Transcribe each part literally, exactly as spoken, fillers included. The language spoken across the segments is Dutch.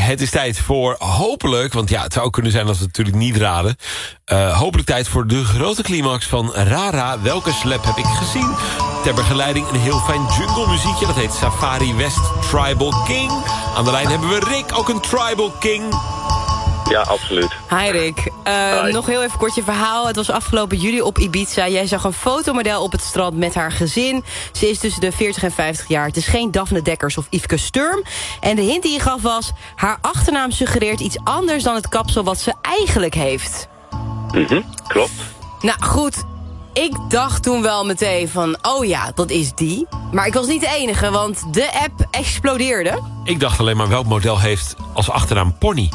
het is tijd voor hopelijk... want ja, het zou ook kunnen zijn dat we het natuurlijk niet raden... Uh, hopelijk tijd voor de grote climax van Rara. Welke slap heb ik gezien? Ter begeleiding een heel fijn jungle muziekje. Dat heet Safari West Tribal King. Aan de lijn hebben we Rick, ook een Tribal King. Ja, absoluut. Hi Rick. Uh, Hi. Nog heel even kort je verhaal. Het was afgelopen juli op Ibiza. Jij zag een fotomodel op het strand met haar gezin. Ze is tussen de veertig en vijftig jaar. Het is geen Daphne Dekkers of Yveske Sturm. En de hint die je gaf was... haar achternaam suggereert iets anders dan het kapsel wat ze eigenlijk heeft. Mhm, klopt. Nou goed, ik dacht toen wel meteen van... oh ja, dat is die. Maar ik was niet de enige, want de app explodeerde. Ik dacht alleen maar welk model heeft als achternaam Pony.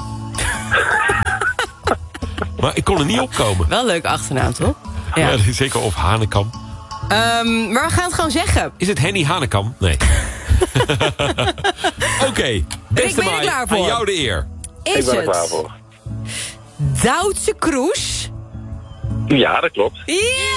Maar ik kon er niet opkomen. Wel een leuke achternaam, toch? Ja. Ja, zeker of Hanekam. Um, maar we gaan het gewoon zeggen. Is het Henny Hanekam? Nee. Oké, okay, beste ben je er Mai, klaar voor? aan jou de eer. Is ik ben er het klaar voor. Duitse Kroes? Ja, dat klopt. Ja!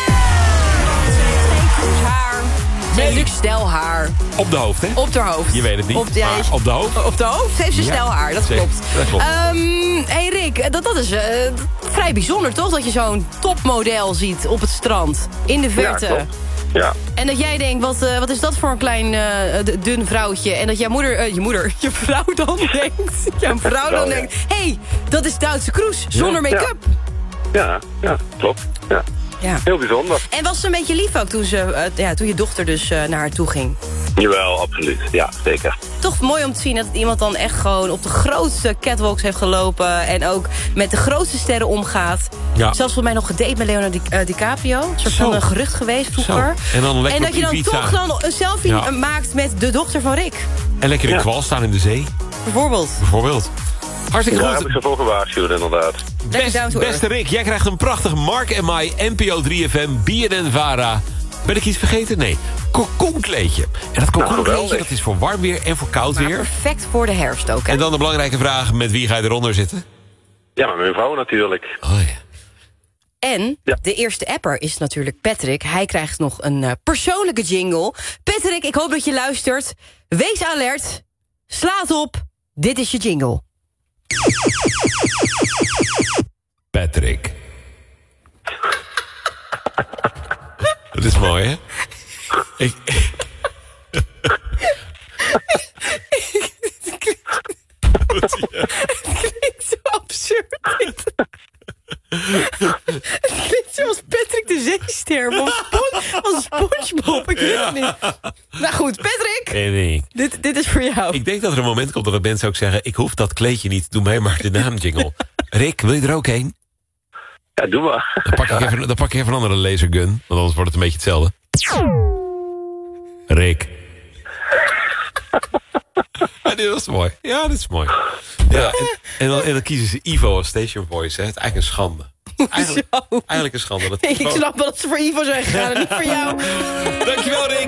Haar. Ze heeft natuurlijk stelhaar. Op de hoofd, hè? Op haar hoofd. Je weet het niet, Op, ja, maar op de hoofd? Op de hoofd heeft ze Ja, stelhaar, dat zeker. klopt. Dat klopt. Um, hey Rick, dat, dat is uh, vrij bijzonder toch? Dat je zo'n topmodel ziet op het strand. In de verte. Ja, klopt. Ja. En dat jij denkt, wat, uh, wat is dat voor een klein uh, dun vrouwtje? En dat jouw moeder, uh, je moeder, je vrouw dan denkt... jouw vrouw dan Oh, ja. denkt... hé, hey, dat is Duitse Kroes, zonder Ja. make-up. Ja, ja, klopt. Ja. Ja. Heel bijzonder. En was ze een beetje lief ook toen, ze, uh, ja, toen je dochter dus uh, naar haar toe ging? Jawel, absoluut. Ja, zeker. Toch mooi om te zien dat iemand dan echt gewoon op de grootste catwalks heeft gelopen... en ook met de grootste sterren omgaat. Ja. Zelfs volgens mij nog gedate met Leonardo Di, uh, DiCaprio. Een soort Zo. van een gerucht geweest vroeger. Zo. En dan lekker en dat op je dan Ibiza. toch dan een selfie Ja. maakt met de dochter van Rick. En lekker in Ja. kwal staan in de zee, Bijvoorbeeld. bijvoorbeeld. Hartstikke Daar heb goed. ik ze voor gewaarschuwd, inderdaad. Lekker down Best, to beste Rick, jij krijgt een prachtig Mark en Mai N P O drie F M B N N Vara. Ben ik iets vergeten? Nee. Cocoon-kleedje. En dat cocoon-kleedje, geweldig. dat is voor warm weer en voor koud Maar weer. perfect voor de herfst ook, hè? En dan de belangrijke vraag, met wie ga je eronder zitten? Ja, maar mijn vrouw natuurlijk. Oh ja. En Ja. de eerste apper is natuurlijk Patrick. Hij krijgt nog een uh, persoonlijke jingle. Patrick, ik hoop dat je luistert. Wees alert. Slaat op. Dit is je jingle. Patrick. Dat is mooi, hè? Ik... Het klinkt zo absurd. Het klinkt zoals Patrick de Zeester. Van, Spon van SpongeBob. Ik weet het niet. Nou goed, Patrick. Nee, nee. Dit, dit is voor jou. Ik denk dat er een moment komt dat mensen ook zeggen... ik hoef dat kleedje niet, doe mij maar de naamjingle. Rick, wil je er ook heen? Ja, doe maar. Dan pak ik even, dan pak ik even een andere lasergun. Want anders wordt het een beetje hetzelfde. Rick. Ja, dit was mooi. Ja, dit is mooi. Ja, en, en, dan, en dan kiezen ze Ivo als station voice. Hè. Het is eigenlijk een schande. Eigenlijk, eigenlijk een schande. Dat Ik Ivo... snap wel dat ze voor Ivo zijn gegaan en niet voor jou. Dankjewel, Rick.